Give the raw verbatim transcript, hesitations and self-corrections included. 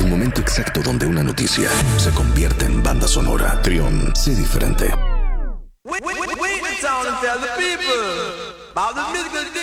El momento exacto donde una noticia se convierte en banda sonora. Trión, sé diferente. Wait, wait, wait, wait, and tell the people about the musical